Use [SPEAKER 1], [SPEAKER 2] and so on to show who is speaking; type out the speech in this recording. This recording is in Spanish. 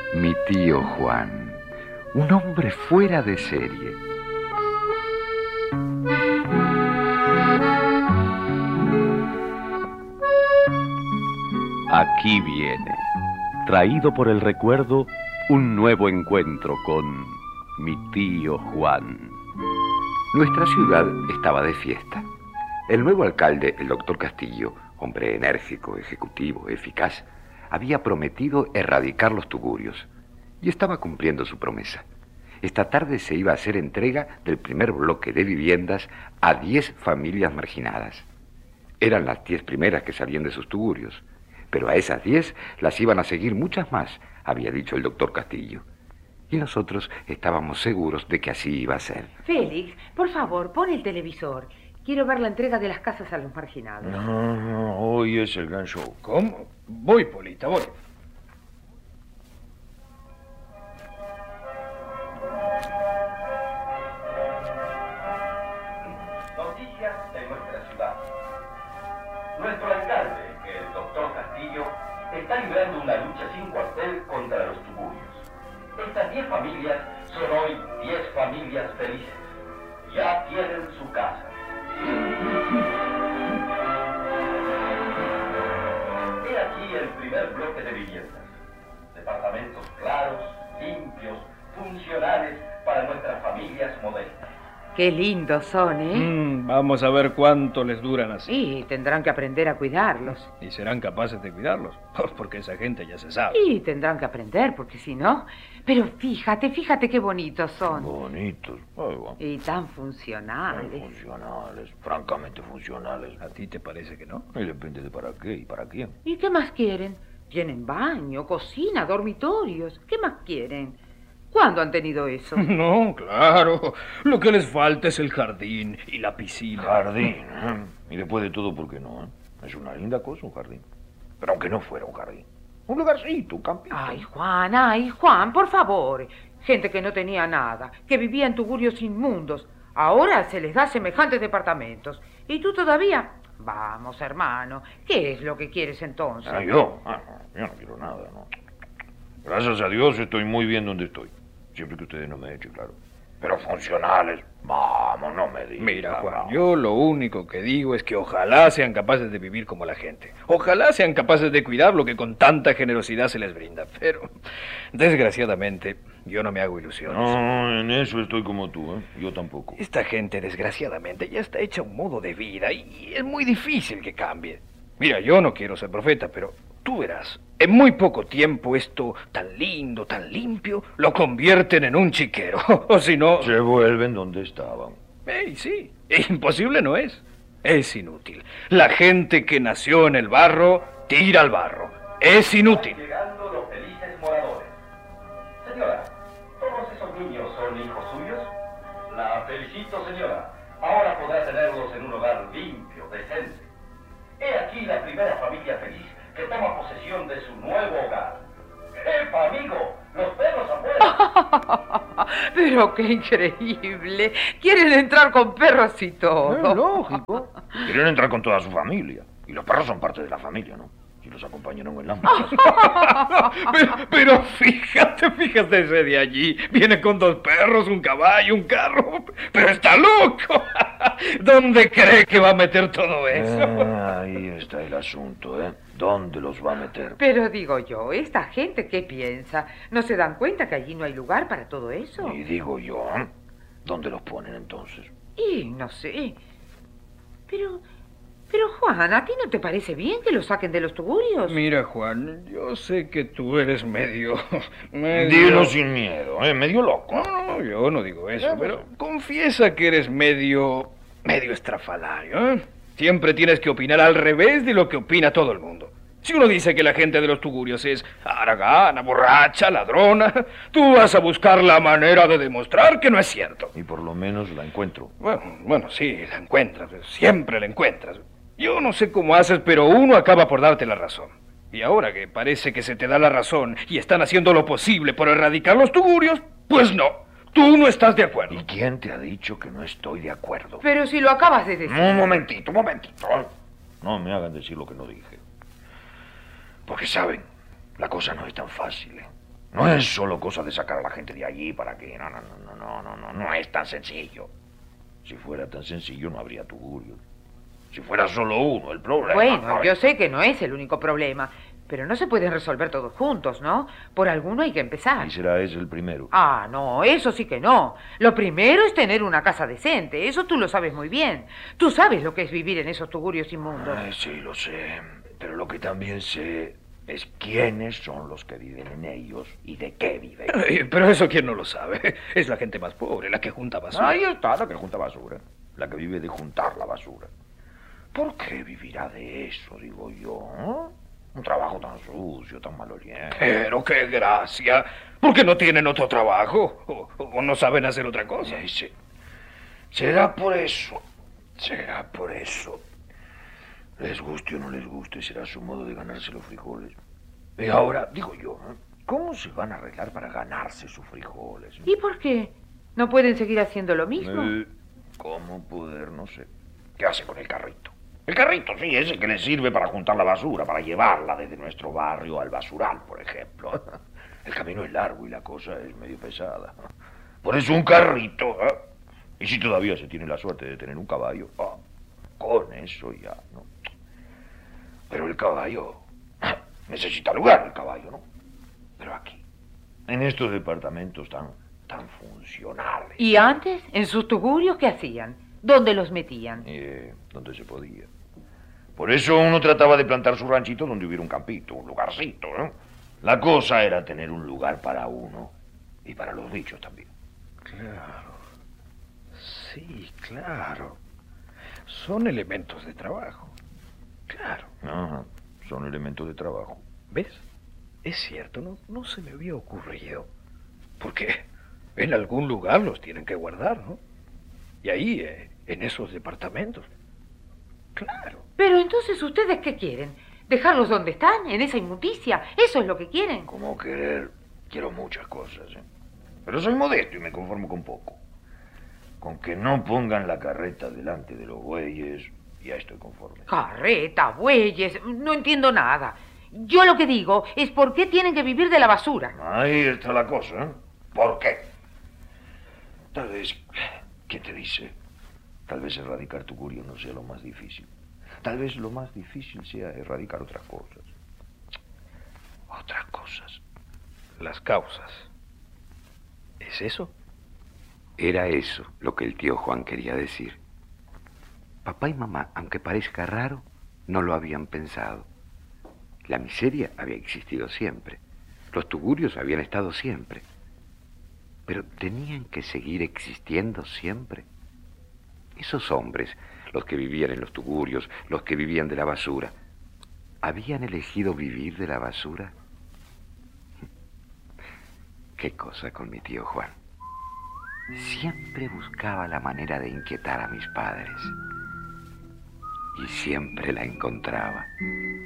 [SPEAKER 1] Mi tío Juan, un hombre fuera de serie. Aquí viene, traído por el recuerdo, un nuevo encuentro con mi tío Juan. Nuestra ciudad estaba de fiesta. El nuevo alcalde, el doctor Castillo, hombre enérgico, ejecutivo, eficaz, había prometido erradicar los tugurios y estaba cumpliendo su promesa. Esta tarde se iba a hacer entrega del primer bloque de viviendas a 10 familias marginadas. Eran las 10 primeras que salían de sus tugurios, pero a esas 10 las iban a seguir muchas más, había dicho el doctor Castillo. Y nosotros estábamos seguros de que así iba a ser.
[SPEAKER 2] Félix, por favor, pon el televisor. Quiero ver la entrega de las casas a los marginados.
[SPEAKER 3] No, hoy es el gran show.
[SPEAKER 4] ¿Cómo? Voy, Polita, voy.
[SPEAKER 5] Noticias de nuestra ciudad. Nuestro alcalde, el doctor Castillo, está librando una lucha sin cuartel contra los tugurios. Estas 10 familias son hoy 10 familias felices. Ya tienen su casa. He aquí el primer bloque de viviendas. Departamentos claros, limpios, funcionales para nuestras familias modestas.
[SPEAKER 2] Qué lindos son, ¿eh?
[SPEAKER 4] Vamos a ver cuánto les duran así.
[SPEAKER 2] Y tendrán que aprender a cuidarlos.
[SPEAKER 4] ¿Y serán capaces de cuidarlos? Pues porque esa gente ya se sabe.
[SPEAKER 2] Y tendrán que aprender, porque si no... Pero fíjate qué bonitos son.
[SPEAKER 3] Bonitos. Ay, bueno.
[SPEAKER 2] Y tan funcionales.
[SPEAKER 3] Funcionales, francamente funcionales.
[SPEAKER 4] ¿A ti te parece que no?
[SPEAKER 3] Y depende de para qué y para quién.
[SPEAKER 2] ¿Y qué más quieren? Tienen baño, cocina, dormitorios. ¿Qué más quieren? ¿Cuándo han tenido eso?
[SPEAKER 4] No, claro. Lo que les falta es el jardín y la piscina.
[SPEAKER 3] Jardín, ¿eh? Y después de todo, ¿por qué no? Es una linda cosa un jardín. Pero aunque no fuera un jardín. Un lugarcito, un campito.
[SPEAKER 2] Ay, Juan, por favor. Gente que no tenía nada, que vivía en tugurios inmundos. Ahora se les da semejantes departamentos. ¿Y tú todavía? Vamos, hermano. ¿Qué es lo que quieres entonces?
[SPEAKER 3] Yo no quiero nada, no. Gracias a Dios estoy muy bien donde estoy. Siempre que ustedes no me echen, claro. Pero funcionales, vamos, no me digan.
[SPEAKER 4] Mira, Juan, yo lo único que digo es que ojalá sean capaces de vivir como la gente. Ojalá sean capaces de cuidar lo que con tanta generosidad se les brinda. Pero, desgraciadamente, yo no me hago ilusiones.
[SPEAKER 3] No, en eso estoy como tú, ¿eh? Yo tampoco.
[SPEAKER 4] Esta gente, desgraciadamente, ya está hecha un modo de vida y es muy difícil que cambie. Mira, yo no quiero ser profeta, pero tú verás, en muy poco tiempo esto tan lindo, tan limpio, lo convierten en un chiquero. O si no...
[SPEAKER 3] Se vuelven donde estaban.
[SPEAKER 4] Sí, imposible no es. Es inútil. La gente que nació en el barro, tira al barro. Es inútil.
[SPEAKER 5] Están llegando los felices moradores. Señora, ¿todos esos niños son hijos suyos? La felicito, señora. Ahora podrá tenerlos en un hogar limpio, decente. He aquí la primera familia feliz que toma posesión de su nuevo hogar. ¡Epa, amigo! ¡Los perros afuera!
[SPEAKER 2] Pero qué increíble. Quieren entrar con perros y todo.
[SPEAKER 3] Es lógico. Quieren entrar con toda su familia. Y los perros son parte de la familia, ¿no? Si los acompañaron en la marcha.
[SPEAKER 4] pero fíjate ese de allí. Viene con 2 perros, un caballo, un carro. Pero está loco. ¿Dónde cree que va a meter todo eso?
[SPEAKER 3] Ahí está el asunto, ¿eh? ¿Dónde los va a meter?
[SPEAKER 2] Pero digo yo, ¿esta gente qué piensa? ¿No se dan cuenta que allí no hay lugar para todo eso?
[SPEAKER 3] Y digo yo, ¿eh? ¿Dónde los ponen entonces?
[SPEAKER 2] Y no sé. Pero Juan, ¿a ti no te parece bien que los saquen de los tugurios?
[SPEAKER 4] Mira, Juan, yo sé que tú eres medio...
[SPEAKER 3] Dilo sin miedo, ¿eh? Medio loco.
[SPEAKER 4] No, yo no digo eso, pero confiesa que eres medio estrafalario, ¿eh? Siempre tienes que opinar al revés de lo que opina todo el mundo. Si uno dice que la gente de los tugurios es haragana, borracha, ladrona, tú vas a buscar la manera de demostrar que no es cierto.
[SPEAKER 3] Y por lo menos la encuentro.
[SPEAKER 4] Bueno, sí, la encuentras, siempre la encuentras. Yo no sé cómo haces, pero uno acaba por darte la razón. Y ahora que parece que se te da la razón y están haciendo lo posible por erradicar los tugurios, pues no. Tú no estás de acuerdo.
[SPEAKER 3] ¿Y quién te ha dicho que no estoy de acuerdo?
[SPEAKER 2] Pero si lo acabas de decir.
[SPEAKER 3] Un momentito. No me hagan decir lo que no dije. Porque saben, la cosa no es tan fácil, ¿eh? No es solo cosa de sacar a la gente de allí para que... No es tan sencillo. Si fuera tan sencillo no habría tugurios. Si fuera solo uno el problema...
[SPEAKER 2] Bueno, yo sé que no es el único problema, pero no se pueden resolver todos juntos, ¿no? Por alguno hay que empezar.
[SPEAKER 3] ¿Y será ese el primero?
[SPEAKER 2] Ah, no, eso sí que no. Lo primero es tener una casa decente, eso tú lo sabes muy bien. Tú sabes lo que es vivir en esos tugurios inmundos.
[SPEAKER 3] Sí, lo sé. Pero lo que también sé es quiénes son los que viven en ellos y de qué viven.
[SPEAKER 4] Pero eso quién no lo sabe. Es la gente más pobre, la que junta basura.
[SPEAKER 3] Ahí está, la que junta basura. La que vive de juntar la basura. ¿Por qué vivirá de eso, digo yo? Un trabajo tan sucio, tan maloliente.
[SPEAKER 4] Pero qué gracia. ¿Por qué no tienen otro trabajo? ¿O no saben hacer otra cosa?
[SPEAKER 3] Sí. Será por eso. Será por eso. Les guste o no les guste, será su modo de ganarse los frijoles. Y ahora, digo yo, ¿cómo se van a arreglar para ganarse sus frijoles?
[SPEAKER 2] ¿Y por qué? ¿No pueden seguir haciendo lo mismo?
[SPEAKER 3] ¿Cómo poder? No sé. ¿Qué hace con el carrito? El carrito, sí, ese que les sirve para juntar la basura, para llevarla desde nuestro barrio al basural, por ejemplo. El camino es largo y la cosa es medio pesada. Por eso un carrito, ¿eh? Y si todavía se tiene la suerte de tener un caballo, con eso ya, ¿no? Pero el caballo necesita lugar, el caballo, ¿no? Pero aquí, en estos departamentos tan funcionales.
[SPEAKER 2] ¿Y antes, en sus tugurios, qué hacían? ¿Dónde los metían?
[SPEAKER 3] Donde se podía. Por eso uno trataba de plantar su ranchito donde hubiera un campito, un lugarcito, ¿no? La cosa era tener un lugar para uno y para los bichos también.
[SPEAKER 4] Claro. Sí, claro. Son elementos de trabajo. Claro.
[SPEAKER 3] Ajá, son elementos de trabajo.
[SPEAKER 4] ¿Ves? Es cierto, no se me había ocurrido. Porque en algún lugar los tienen que guardar, ¿no? Y ahí, en esos departamentos. Claro.
[SPEAKER 2] Pero entonces, ¿ustedes qué quieren? ¿Dejarlos donde están, en esa inmundicia? ¿Eso es lo que quieren?
[SPEAKER 3] Como querer, quiero muchas cosas, ¿eh? Pero soy modesto y me conformo con poco. Con que no pongan la carreta delante de los bueyes, ya estoy conforme.
[SPEAKER 2] Carreta, bueyes, no entiendo nada. Yo lo que digo es por qué tienen que vivir de la basura.
[SPEAKER 3] Ahí está la cosa, ¿eh? ¿Por qué? Tal vez, ¿quién te dice? Tal vez erradicar tugurio no sea lo más difícil. Tal vez lo más difícil sea erradicar otras cosas. Otras cosas.
[SPEAKER 4] Las causas. ¿Es eso?
[SPEAKER 1] Era eso lo que el tío Juan quería decir. Papá y mamá, aunque parezca raro, no lo habían pensado. La miseria había existido siempre. Los tugurios habían estado siempre. Pero tenían que seguir existiendo siempre. Esos hombres, los que vivían en los tugurios, los que vivían de la basura, ¿habían elegido vivir de la basura? Qué cosa con mi tío Juan. Siempre buscaba la manera de inquietar a mis padres. Y siempre la encontraba.